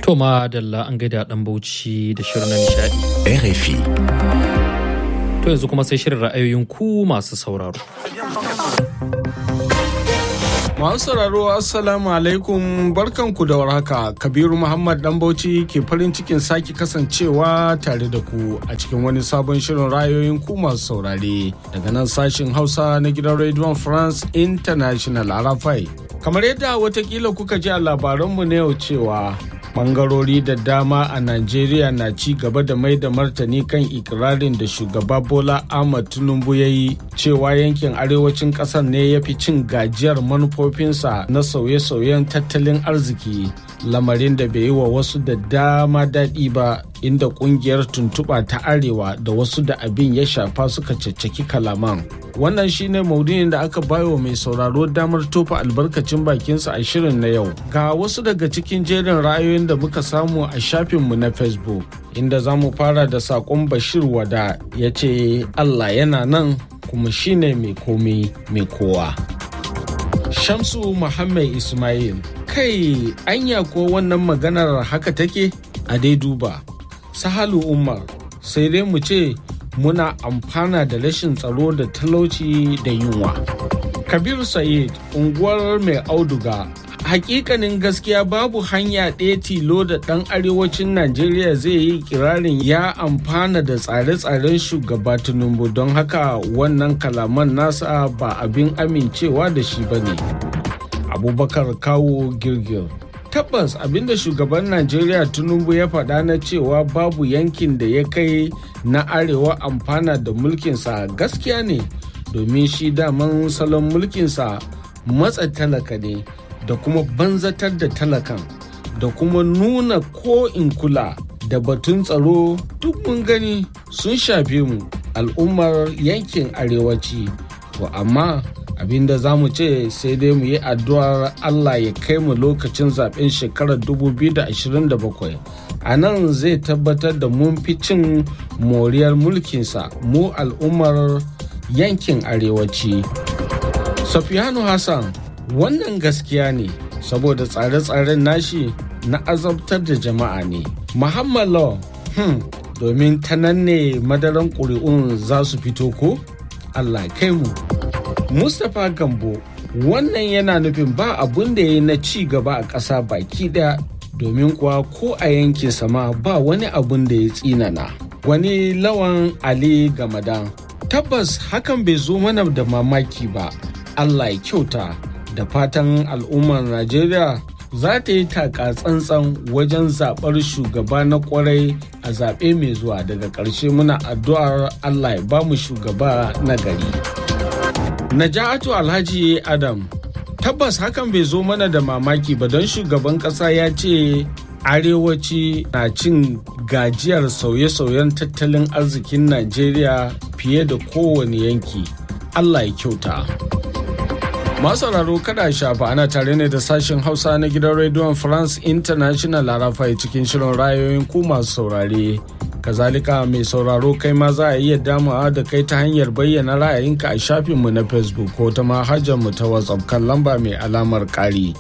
To madalla an gaida dan Bauchi da shirin nishadi. RFI. To yanzu kuma sai shirin ra'ayoyin ku masu sauraro. Masu sauraro Assalamu alaikum, barkanku da warhaka. Kabiru Muhammad dan Bauchi ke farin cikin sake kasancewa tare da ku a cikin wani sabon shirin ra'ayoyin ku masu saurare daga nan sashin Hausa na gidan Radio France International RFI. Kamar yadda watakila kuka ji a labaranmu na yau cewa bangarori da dama a Najeriya na ci gaba da mai da martani kan ikirarin da shugaba Bola Ahmed Tinubu ya yi cewa yankin arewacin ƙasar ne ya fi cin gajiyar manufofinsa na sauye-sauyen tattalin arziki, lamarin da bai yi wa wasu da dama daɗi ba, inda ƙungiyar tuntuɓa ta arewa da wasu da abin ya shafa suka caccaki kalaman. Wannan shine maudu'in da aka bayo mai sauraro damar tofa albarkacin bakinsa a shirin na yau. Ga wasu daga cikin jerin ra'ayoyin da muka samu a shafinmu na Facebook, inda za mu fara da saƙon Bashir Wada ya ce Allah yana nan kuma shine mai komai mai kowa. Shamsu Muhammad Ismail, kai anya ko wannan maganar haka take? A dai duba. Sahalu Umar, sai dai mu ce muna amfana da rashin tsaro da talauci da yunwa. Kabiru Sa'id, unguwar mai auduga, hakikanin gaskiya babu hanya ɗaya tilo da ɗan arewacin Najeriya zai yi kirarin ya amfana da tsare-tsaren shugaba Tinubu, don haka wannan kalaman nasa ba abin amincewa da shi ba ne. Abubakar Kawo Girgir, tabbas abinda shugaban Najeriya Tinubu ya faɗa na cewa babu yankin da ya kai na arewa amfana da mulkinsa gaskiya ne, domin shi daman salon mulkinsa matsa talaka ne da kuma banzatar da talakan da kuma nuna ko in kula da batun tsaro. Duk mun gani sun shafe mu al'ummar yankin arewaci, to amma abinda za mu ce sai dai mu yi addu'ar Allah ya kai mu lokacin zaben shekarar 2027. A nan zai tabbatar da mun fi cin moriyar mulkinsa mu al'ummar yankin arewaci. Safiyanu Hassan, wannan gaskiya ne saboda tsare-tsaren nashi na azabtar da jama'a ne. Muhammad Law, domin ta nan ne madaran ƙuri'un za su fito ko? Allah kai mu. Mustapha Gambo, wannan yana nufin ba abun da ya yi na ci gaba a ƙasa baki ɗaya, domin kuwa ko a yankin sama ba wani abun da ya tsinana. Wani Lawan Ali Gamadan, tabbas hakan bai zo mana da mamaki ba. Allah ya kyauta, da fatan al'ummar Najeriya za ta yi taka tsantsan wajen zaɓar shugaba na ƙwarai a zaɓe mai zuwa. Daga ƙarshe muna addu'ar Allah ya ba mu shugaba na gari. Naja'atu Alhaji Adam, tabbas hakan bai zo mana da mamaki ba, don shugaban ƙasa ya ce arewaci na cin gajiyar sauye-sauyen tattalin arzikin Najeriya fiye da kowane yanki. Allah ya kyauta. Masu sauraro kada shafa, ana tare ne da sashen Hausa na gidan Radio France International RFI cikin shirin rayoyin ku masu saurare. Kazalika mai sauraro kai ma za a iya damawa da kai ta hanyar bayyana ra'ayinka a shafinmu na Facebook ko ta manhajarmu ta WhatsApp kan lamba mai alamar ƙari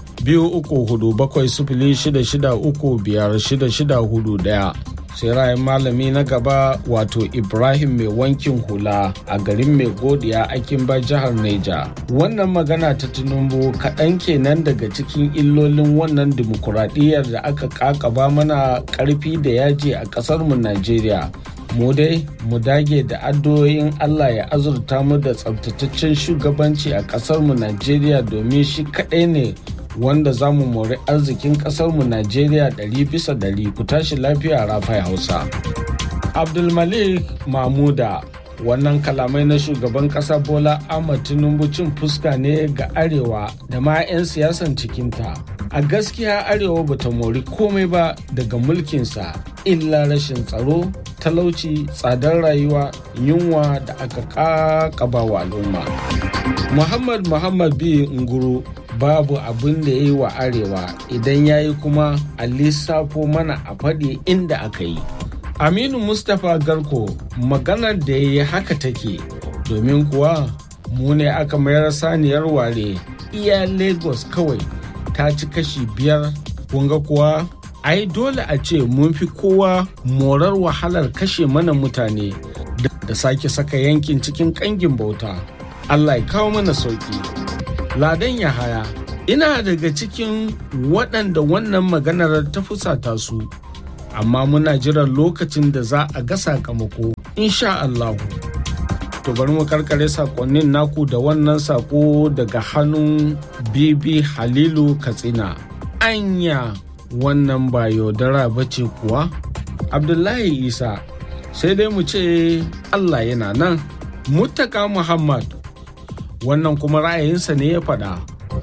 23476635641. Sai ra'ayin malami na gaba wato Ibrahim mai wankin hula a garin mai godiya Akinba jihar Neja. Wannan magana ta Tinubu kaɗan kenan daga cikin illolin wannan dimokuraɗiyyar da aka ƙaƙaba mana ƙarfi da yaji a ƙasarmu Najeriya. Mu dai mu dage da addu'o'in Allah ya azurta mu da tsabtataccen shugabanci a ƙasarmu Najeriya, domin shi kaɗai ne wanda za mu mori arzikin ƙasarmu Najeriya 100%. Ku tashi lafiya Rafai Hausa. Abdulmalik Mahmuda, wannan kalamai na shugaban ƙasa Bola Ahmed Tinubu cin fuska ne ga arewa da ma 'yan siyasan cikinta. A gaskiya arewa bata mori komai ba daga mulkinsa illa rashin tsaro, talauci, tsadar rayuwa, yunwa da aka ƙaƙaba wa al'umma. Muhammad B. Nguru, babu abin da ya yi wa arewa, idan ya yi kuma a lissafo mana a faɗi inda aka yi. Aminu Mustapha Garko, maganar da ya yi haka take, domin kuwa mu ne aka mayar saniyar ware, iya Lagos kawai ta ci kashi 5, kunga kuwa ai dole a ce mun fi kowa morar wahalar kashe mana mutane da sake saka yankin cikin ƙangin bauta. Allah ya kawo mana sauki. Ladan Yahaya, ina daga cikin waɗanda wannan maganar ta fusata su, amma muna jiran lokacin da za a ga sakamako, insha Allahu. To bari mu karkare sakonnin naku da wannan sako daga hannun Bibi Halilu Katsina. Anya wannan ba yaudara bace kuwa? Abdullahi Isa, sai dai mu ce Allah yana nan. Muttaka Muhammad, wannan kuma ra'ayinsa ne ya faɗa.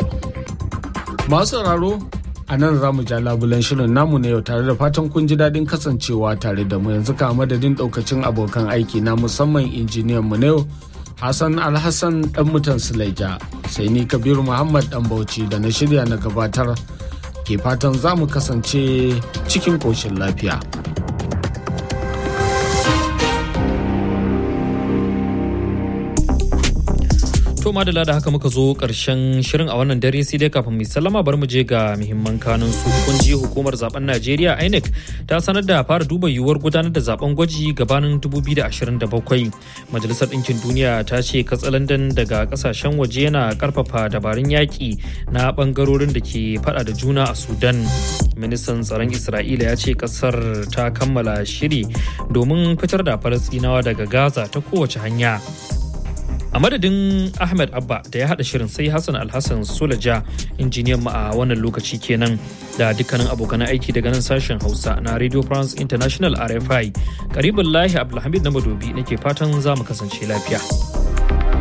Masu sauraro, a nan za mu ja labulen shirin namu na yau tare da fatan kun ji daɗin kasancewa tare da mu. Yanzu ka madadin ɗaukacin abokan aiki na musamman injiniyan mu na yau Hassan Alhassan ɗan mutan Sulaija, sai ni Kabiru Muhammad ɗan Bauchi da na shirya na gabatar ke fatan za mu kasance cikin ƙoshin lafiya. To madalla da haka muka zo karshen shirin a wannan dare, sai dai kafin mu sallama bar mu je ga muhimman kanun su. Kun ji hukumar zaben Najeriya INEC ta sanar da fara duba yiwuwar gudanar da zaben gwaji gabanin 2027. Majalisar Ɗinkin Duniya ta ce katsalandan daga kasashen waje yana karfafa dabarun yaƙi na bangarorin da ke fada da juna a Sudan. Ministan tsaron Isra'ila ya ce kasar ta kammala shiri domin fitar da Falasɗinawa daga Gaza ta kowace hanya. A madadin Ahmed Abba da ya haɗa shirin, sai Hassan Alhassan Sulaja injiniyan mu a wannan lokaci kenan, da dukkanin abokan aiki daga nan sashen Hausa na Radio France International RFI. Karibin Lahi Abdulhamid na Madobi nake fatan za mu kasance lafiya.